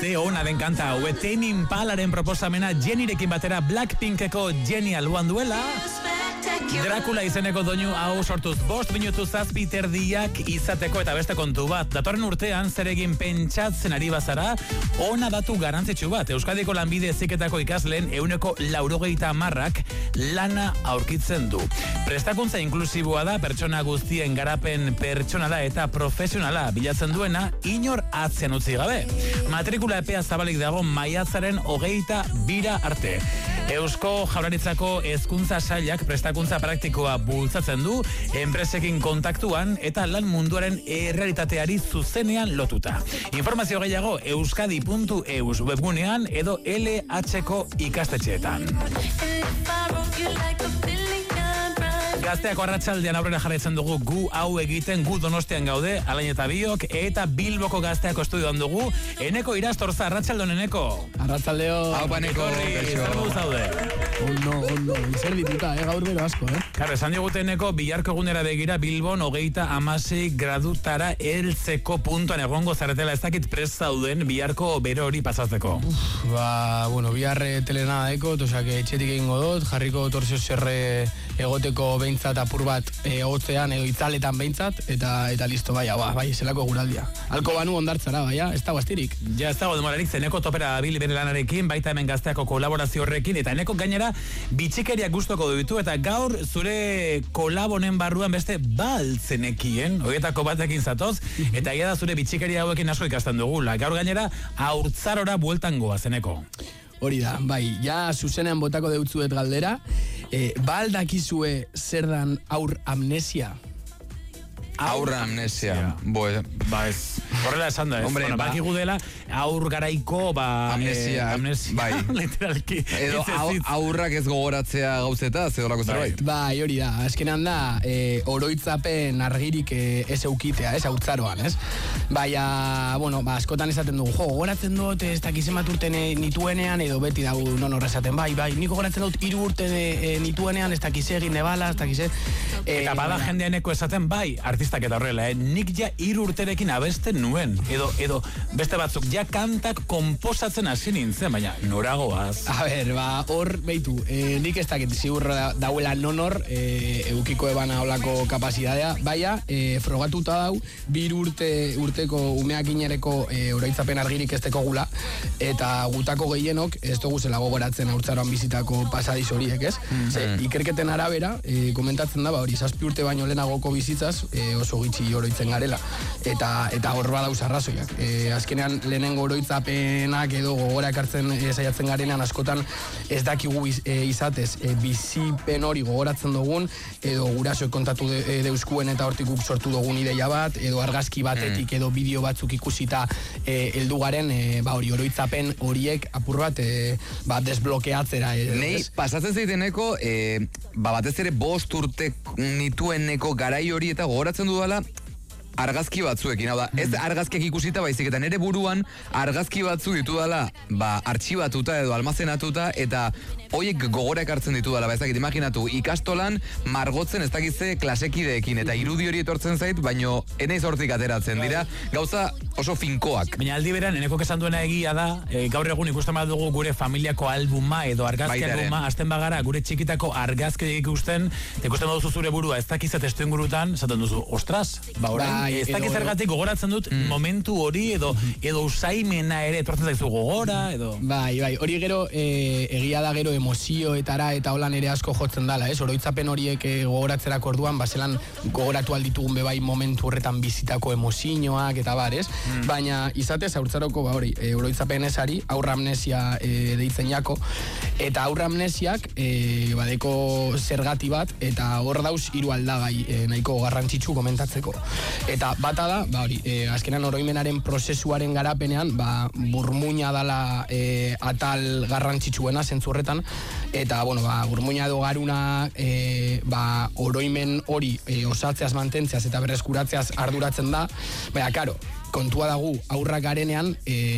Ze ona den kanta hau, Tame Impalaren proposamena Jennyrekin batera Blackpinkeko Jenny alboan duela. Dracula izeneko doinu hau sortuz 5 minutu 7 terdiak izateko eta beste kontu bat. Datorren urtean zeregin pentsatzen ari bazara, ona datu garrantzitsu bat. Euskadiko lanbide heziketako ikasleen 90% lana aurkitzen du. Prestakuntza inklusiboa da, pertsona guztien garapen pertsonala eta profesionala bilatzen duena, inor atzean utzi gabe. Matrikula epea zabalik dago maiatzaren 22 arte. Eusko Jaurlaritzako hezkuntza sailak prestakuntza praktikoa bultzatzen du, enpresekin kontaktuan eta lan munduaren errealitateari zuzenean lotuta. Informazio gehiago euskadi.eus webgunean edo LH-ko ikastetxeetan. Gazteako arratsaldean aurrera jarraitzen dugu gu hau egiten, gu Donostian gaude, Alain eta Biok, eta Bilboko Gazteako estudioan dugu, Eneko Irastorza, arratsaldon Eneko. Arratsaldeo. Hau, Eneko, zer modu zaude? Ondo, zer dituta, gaur bero asko, Karo, esan digute Eneko, biharko egunera begira Bilbon 26 gradutara heltzeko puntuan egongo zaretela, ez dakit prest zauden biharko bero hori pasatzeko. Bihar telena daeko, tosak etxetik egingo dut, jarriko torzio zerre egoteko behintzat apur bat hotzean edo itzaletan behintzat, eta listo, bai, zelako guraldia. Alko banu ondartzara, ez dago astirik. Ja, ez dago demorarik, Eneko topera bil bere lanarekin, baita hemen Gazteako kolaborazio horrekin, eta Eneko gainera bitxikeriak gustoko ditu, eta gaur zure kolabonen barruan beste baltzenekien, horietako batekin zatoz, eta ia da zure bitxikeria hauekin asko ikasten dugula. Gaur gainera haurtzarora bueltan goaz, Eneko. Hori da, bai, ja zuzenean botako deutzuet galdera, baldakizue zer dan aur amnesia? Aur amnesia. Ez. Horrela esan da, ez. Hombre, bakigu dela, aur garaiko, amnesia. Bai. Literalki. Edo aurrak ez gogoratzea gauzeta, zedolako zerbait. Bai, hori da. Azkenean da, oroitzapen argirik ez eukitea, ez, hautzaroan, ez? Baina, askotan esaten dugu, gogoratzen dut, ez dakizen bat urten nituenean, edo beti dago nonor esaten, bai, nik gogoratzen dut 3 urte nituenean, ez dakize egin nebala, ez dakize... Eta bada jendeaneko esaten, bai, artistak eta horrela, nik ja 3 urterekin abesten nuen, edo beste batzuk, ja kantak komposatzen hasi nintzen, baina noragoaz. A ber, hor, behitu, nik ez dakit ziurra dauela nonor, eukiko ebana olako kapazidadea, baina, frogatuta dau, 2 urteko umeak inereko oroitzapen argirik ez teko gula, eta gutako gehienok ez dugu zela gogoratzen haurtzaroan bizitako pasadiz horiek, ez? Ikerketen arabera, komentatzen da, hori 7 urte baino lehenagoko bizitzaz, oso gitxi oroitzen garela, eta hor badauz arrazoiak. Azkenean lehenengo oroitzapenak edo gogora ekartzen saiatzen garenean askotan ez dakigu izatez bizipen hori gogoratzen dugun, edo gurasoek kontatu deuskuen eta hortik guk sortu dugun ideia bat, edo argazki batetik edo bideo batzuk ikusita heldu garen, hori oroitzapen horiek apur bat desblokeatzera. Nei, pasatzen zaiteneko, batez ere 5 urte nitueneko garai hori eta gogoratzen dudala argazki batzuekin, hau da, ez argazkiak ikusita baizik, eta nire buruan argazki batzu ditudala, artxibatuta edo almazenatuta, eta hoiek gogora ekartzen ditudala, ez dakit, imaginatu, ikastolan margotzen ez dakitze klasekideekin, eta irudi hori etortzen zait, baino eneiz hortik ateratzen dira, gauza oso finkoak. Baina aldi beran, Enekok esan duena egia da, gaur egun ikusten bat dugu gure familiako albuma edo argazki albuma, azten bagara gure txikitako argazki ikusten baduzu zure burua, ez dakiz testu ingurutan, esaten duzu, ostras, ez dakiz zergatik gogoratzen dut momentu hori edo usaimena ere etortzen zaizu gogora, edo... Bai, hori gero, egia da gero emozioetara eta holan ere asko jotzen dala, ez? Oroitzapen horiek gogoratzerak orduan, bazelan gogoratu alditugun bebai momentu horretan bizitako emozioak eta bar, ez? Baina izatez haurtzaroko, hori, oroitzapen ezari, aurra amnesia deitzen jako, eta aurra amnesiak badeko zergati bat, eta hor dauz 3 aldagai nahiko garrantzitsu komentatzeko. Eta bata da, hori, azkenan oroimenaren prozesuaren garapenean, burmuina dala atal garrantzitsuena zentzurretan, eta, burmuina edo garuna oroimen hori osatzeaz mantentzeaz eta berreskuratzeaz arduratzen da, baina, karo, kontua dagu aurrak garenean,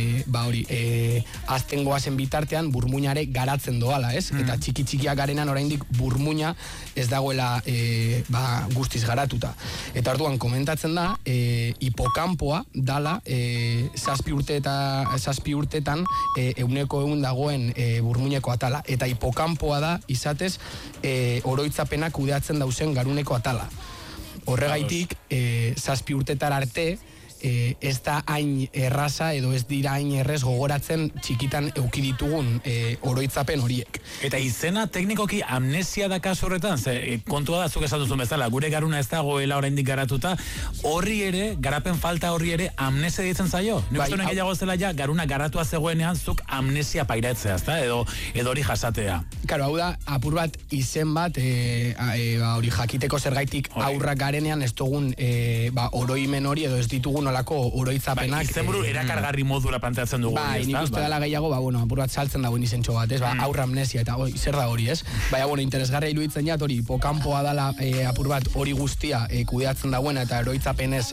azten goazen bitartean burmuinare garatzen doala, ez? Eta txiki-txikiak garenean oraindik burmuina ez dagoela guztiz garatuta. Eta orduan komentatzen da, hipokampoa dala 7 urteetan 100% dagoen burmuineko atala. Eta hipokampoa da, izatez, oroitzapenak kudeatzen dauzen garuneko atala. Horregaitik, 7 urtetara arte, ez da hain erraza edo ez dira hain errez gogoratzen txikitan euki ditugun oroitzapen horiek. Eta izena teknikoki amnesia da kasu horretan, kontua da zuk esan duzun bezala, gure garuna ez dagoela oraindik garatuta, horri ere, garapen falta horri ere amnesia ditzen zaio? Nik uste honen gehiago zela ja, garuna garatua zegoenean zuk amnesia pairatzea, ezta? Edo hori jasatea. Karo, hau da, apur bat izen bat, hori jakiteko zergaitik aurrak garenean ez dugun oroimen hori edo ez ditugun olako oroitzapenak. Izenburu erakargarri modura planteatzen dugu. Nik uste dela gehiago, apur bat saltzen dagoen izentxo bat, ez? Aurra amnesia eta zer da hori, ez? Baina, interesgarra iruditzen jat hori, hipokampoa dela apur bat hori guztia kudeatzen dagoena eta oroitzapenez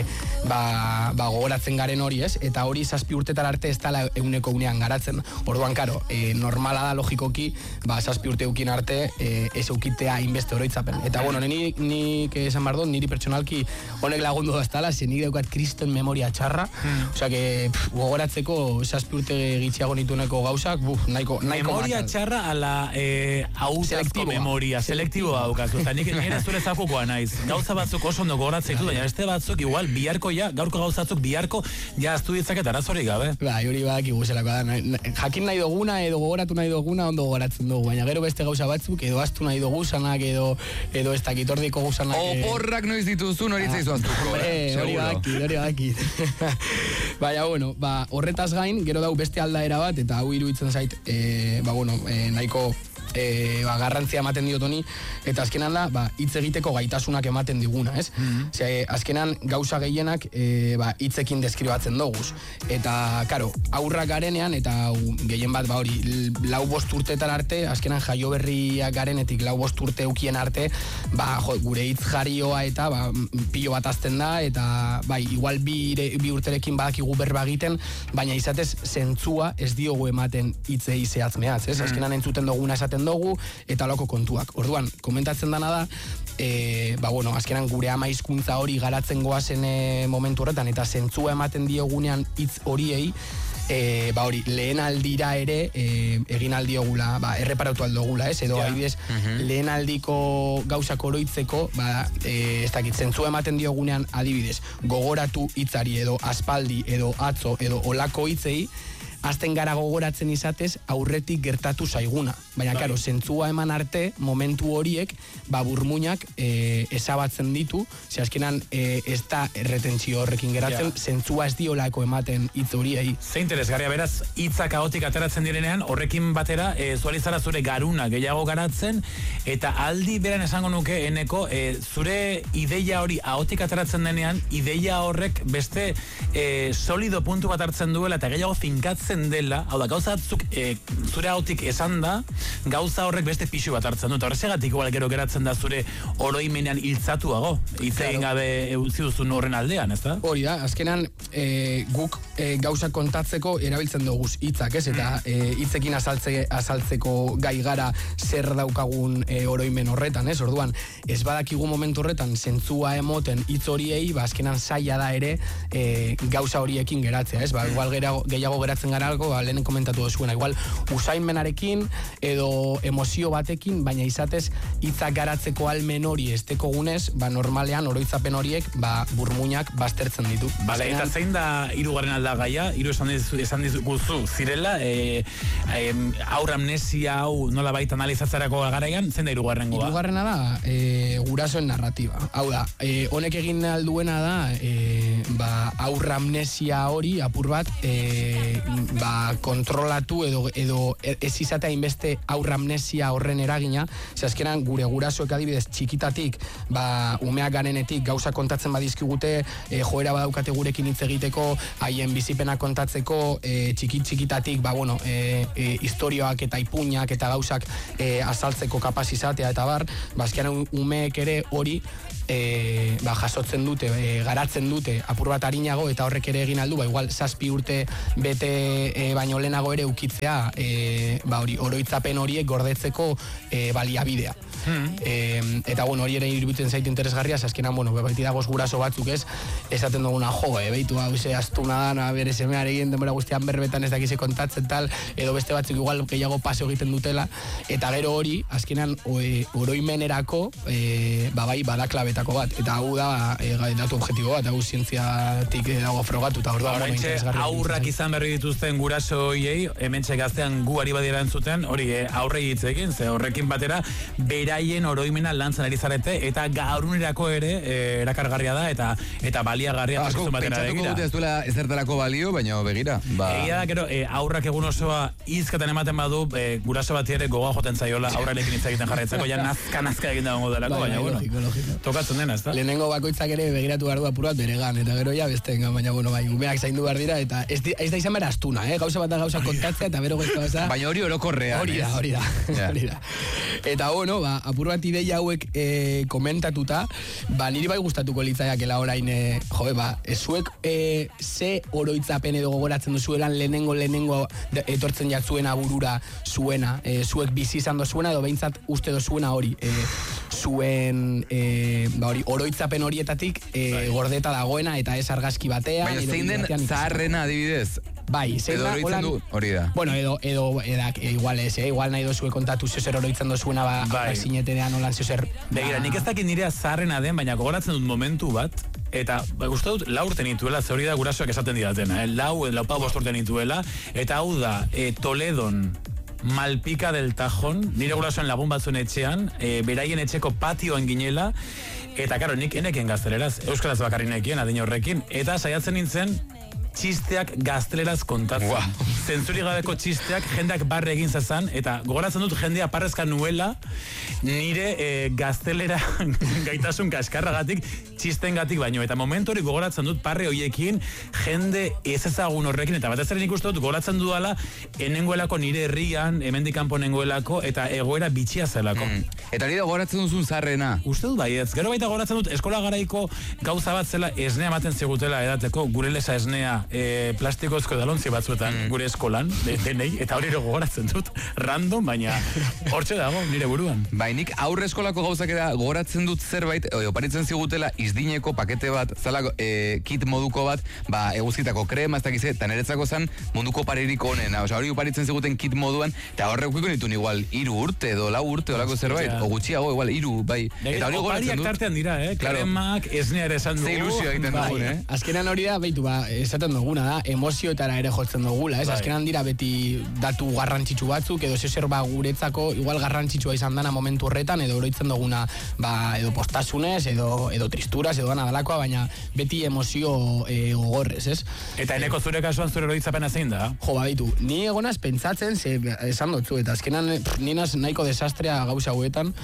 gogoratzen garen hori, ez? Eta hori 7 urtetar arte ez dela 100% garatzen. Orduan, karo, normala da logikoki, 7 urte eukin arte ez eukitea inbeste oroitzapen. Eta, nik esan bardot, niri pertsonalki honek lagundu da ez dela, nik daukat kriston memoria txarra, osea que gogoratzeko 7 urte gitxiago nituneko gauzak, nahiko memoria txarra ala autazko memoria, selektiboa daukazu. Eta nik nire zure zakukoa naiz. Gauza batzuk oso ondo gogoratzen ditu, baina beste batzuk igual biharko gaurko gauzatzuk biharko astu ditzaket arazorik gabe. Hori badakigu zelako da. Jakin nahi duguna edo gogoratu nahi duguna ondo gogoratzen dugu, baina gero beste gauza batzuk edo astu nahi dugu zanak edo ez dakitordiko guzanak. Oporrak noiz dituzun hori zaizu aztuko. Hori badaki. Baina, horretaz gain, gero dau beste aldaera bat, eta hau iruditzen zait, nahiko garrantzia ematen diot honi, eta azkenan da, hitz egiteko gaitasunak ematen diguna, ez? Azkenan gauza gehienak hitzekin deskribatzen doguz. Eta, karo, aurrak garenean, eta gehien bat, hori, 4-5 urteetan arte, azkenan jaio berriak garenetik 4-5 urte eukien arte, gure hitz jarioa eta pilo bat azten da, eta igual bi urterekin badakigu berba egiten, baina izatez zentzua ez diogu ematen hitzei zehatz mehatz, ez? Azkenan entzuten duguna esaten dugu, eta loko kontuak. Orduan, komentatzen dana da, azkenan gure ama hizkuntza hori garatzen goazen momentu horretan, eta zentzua ematen diogunean hitz horiei, lehen aldira ere egin aldiogula, erreparatu aldogula, ez? Edo adibidez, lehen aldiko gauzak oroitzeko, ez dakit, zentzua ematen diogunean adibidez, gogoratu hitzari edo aspaldi edo atzo edo olako hitzei, azten gara gogoratzen izatez aurretik gertatu zaiguna. Baina, karo, zentzua eman arte, momentu horiek, burmuinak ezabatzen ditu, ze azkenan ez da retentzio horrekin geratzen, zentzua ez diolako ematen hitz horiei. Ze interesgarria, beraz, hitzak ahotik ateratzen direnean, horrekin batera, zualizara zure garuna gehiago garatzen, eta aldi beran esango nuke, eneko, zure ideia hori ahotik ateratzen denean, ideia horrek beste solido puntu bat hartzen duela, eta gehiago finkatzen dela, hau da, gauza batzuk zure ahotik esan da, gauza horrek beste pixu bat hartzen du, eta horregatik igual gero geratzen da zure oroimenean hiltzatuago, hitzein gabe utzi duzun horren aldean, ez da? Hori da, azkenan guk gauza kontatzeko erabiltzen dugu hitzak, ez? Eta hitzekin azaltzeko gai gara zer daukagun oroimen horretan, ez? Orduan, ez badakigu momentu horretan zentzua emoten hitz horiei, azkenan zaila da ere gauza horiekin geratzea, ez? Igual gehiago geratzen gara algo, lehenen komentatu duzuena, igual usainmenarekin edo emozio batekin, baina izatez hitzak garatzeko almen hori esteko gunez, normalean oroitzapen horiek burmuinak baztertzen ditu. Bale, eta zein da hirugarren aldagaia? Hiru esan dizuguzu zirela, aurra amnesia hau nola baita analizatzerako garaian, zein da hirugarren goa? Hirugarrena da, gurasoen narratiba. Hau da, honek egin alduena da, aurra amnesia hori apur bat kontrolatu edo ez izatea inbeste aurra amnesia horren eragina, ze azkenan gure gurasoek adibidez txikitatik, umeak garenetik gauza kontatzen badizkigute, joera badaukate gurekin hitz egiteko, haien bizipena kontatzeko, txikitatik, historioak eta ipuñak eta gauzak azaltzeko kapaz izatea eta bar, azkenan umeek ere hori jasotzen dute, garatzen dute apur bat arinago eta horrek ere egin aldu, igual 7 urte bete baino lehenago ere ukitzea oroitzapen horiek gordetzeko baliabidea. Eta hori ere iruditzen zait interesgarria, azkenan, beti dagoz guraso batzuk esaten duguna, behitu hau ze astuna da, bere semearekin denbora guztian berbetan ez dakize kontatzen tal, edo beste batzuk igual gehiago paseo egiten dutela, eta gero hori, azkenan oroimenerako bada klabetako bat, eta hau da datu objektibo bat, hau zientziatik dago frogatu, eta hor da interesgarria. Aurrak izan berri dituzten guraso hiei, hementxe gaztean gu ari badira entzuten, hori aurre hitzekin, ze horrekin batera beraien oroimena lantzan ari zarete, eta gaurunerako ere erakargarria da, eta baliagarria. Pentsatuko dute ez duela ezertarako balio, baina begira. Egia da, gero, aurrak egun osoa izkatan ematen badu, guraso bat ere gogoa joten zaiola aurrarekin hitz egiten jarraitzeko, ja nazka egin dago delako, baina, tokatzen dena, ez da? Lehenengo bakoitzak ere begiratu behar du apurat beregan, eta gero ja bestean, baina, umeak zaindu behar dira, eta ez da izan behar astuna, gauza bat da gauza kontatzea, eta bero gozta. Baina hori orokorrean, hori da. Eta, apur bat ideia hauek komentatuta, niri bai gustatuko litzaiakela orain, zuek ze oroitzapen edo gogoratzen duzuelan lehenengo etortzen jatzuena burura zuena, zuek bizi izan dozuena edo behintzat uste dozuena hori, zuen oroitzapen horietatik gordeta dagoena eta ez argazki batean. Baina zein den zaharrena adibidez? Bai, zein da, hori da. Bueno, edo igual ez, igual nahi dozue kontatu zeozer oroitzen dozuena, zinetenean olan zeozer. Begira, nik ez dakit nirea zaharrena den, baina gogoratzen dut momentu bat, eta uste dut lau urte nituela, ze hori da gurasoak esaten didatena, lau pau 5 urte nituela, eta hau da, Toledon, Malpika del Tajon, nire gurasoen lagun batzuen etxean, beraien etxeko patioan ginela, eta karo, nik eneken gazteleraz, euskaraz bakarrinekien, adin horrekin, eta saiatzen nintzen, txisteak gazteleraz kontatzen. Wow. Zentzuri gabeko txisteak jendeak barre egin zazan, eta gogoratzen dut jendea parrezka nuela, nire gaztelera gaitasun kaskarragatik, txistengatik baino. Eta momentu hori gogoratzen dut parre hoiekin, jende ez ezagun horrekin, eta batez ere nik uste dut gogoratzen dudala, enengoelako nire herrian, hemendik kanpo nengoelako, eta egoera bitxia zelako. Eta hori da gogoratzen duzun zarrena? Uste dut baietz. Gero baita gogoratzen dut eskola garaiko gauza bat zela esnea ematen zigutela edateko, gure lesa esnea plastikozko edalontzi batzuetan gure eskolan, denei, eta hori gogoratzen dut, random, baina hortxe dago, nire buruan. Bainik aurre eskolako gauzak era gogoratzen dut zerbait, oparitzen zigutela izdineko pakete bat, zala kit moduko bat, eguzkitako krema, ez dakize, eta niretzako zen munduko parerik onena, hori oparitzen ziguten kit moduan, eta horrek ukiko nituen igual 3 urte edo 4 urte olako zerbait, o gutxiago igual 3, bai. Eta hori gogoratzen dut. Tartean dira, kremak, esnea ere esan dugu. Ze ilusio egiten dugun, azkenan hori da, beitu, esaten duguna da, emozioetara ere jotzen dugula, azkenan dira beti datu garrantzitsu batzuk, edo zezer guretzako igual garrantzitsua izan dana momentu horretan, edo oroitzen duguna edo postasunez, edo tristuraz, edo anadalakoa, baina beti emozio gogorrez, ez? Eta eneko zure kasuan zure oroitzapena zein da? Jo, baditu, ni egonaz pentsatzen, esan dutzu, eta azkenan ninaz nahiko desastrea gauza hauetan,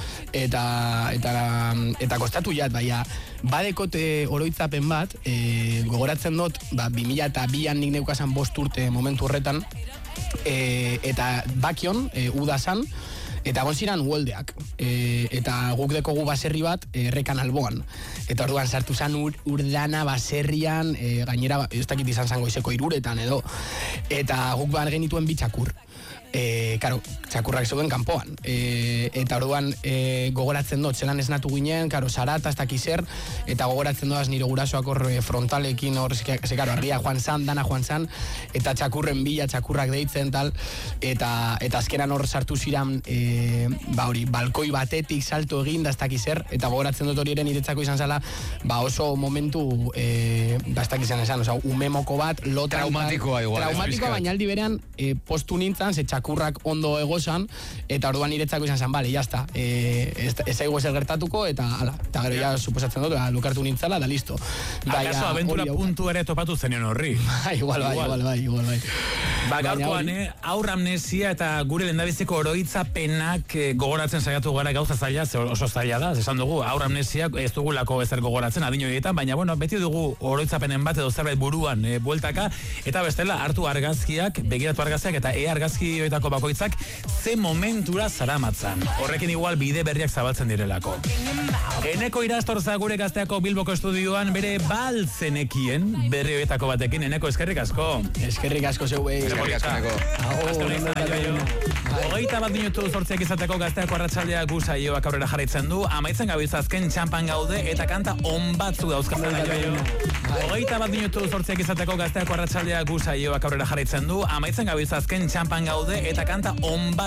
eta kostatu jat, baina badekote oroitzapen bat, gogoratzen dut, 2002an nik neukasan 5 urte momentu horretan, eta bakion, udazan, eta gonziran uoldeak, eta guk dekogu baserri bat errekan alboan, eta orduan sartu zan urdana baserrian, gainera, ez dakit izan zango izeko 3 uretan edo, eta guk bar genituen bitxakur. Karo, txakurrak zeuden kanpoan, eta orduan gogoratzen dut, zelan esnatu ginen, karo, sarata, ez dakizer, eta gogoratzen doaz nire gurasoak hor frontalekin hor, karo, argia joan zan, dana joan zan, eta txakurren bila, txakurrak deitzen, tal, eta azkenan hor sartu ziran, balkoi batetik salto egin, da ez dakizer, eta gogoratzen dut hori ere niretzako izan zala, oso momentu, da ez dakizan esan, umemoko bat, traumatikoa igual. Traumatikoa, baina aldi berean, postu nintzen, txakurrak ondo egozan, eta orduan niretzako izan zen, bale, jazta, ez zaigu ezer gertatuko, eta gero ja suposatzen dut, lukartu nintzala, da listo. Akaso aventura puntu ere topatu zenion horri? Igual bai. Gaurkoan, aurra amnesia eta gure lehendabiziko oroitzapenak gogoratzen saiatu gara gauza zaila, oso zaila da, esan dugu, aurra amnesia ez dugulako ezer gogoratzen adinoietan, baina bueno, beti dugu oroitzapenen bat edo zerbait buruan bueltaka, eta bestela hartu argazkiak, begiratu argazkiak eta argazkioetako bakoitzak ze momentura zaramatzan. Horrekin igual bide berriak zabaltzen direlako. Eneko Irastorza gure Gazteako Bilboko estudioan bere baltzenekien berrioetako batekin. Eneko, eskerrik asko. Eskerrik asko zeuei. Eskerrik asko, Eneko. 21 minutu 8 izateko Gazteako arratsaldea gu saioak aurrera jarraitzen du. Amaitzen gabiz azken txampan gaude eta kanta on batzu dauzkatzen. 21 minutu 8 izateko Gazteako arratsaldea gu saioak aurrera jarraitzen du. Amaitzen gabiz azken txampan gaude eta kanta on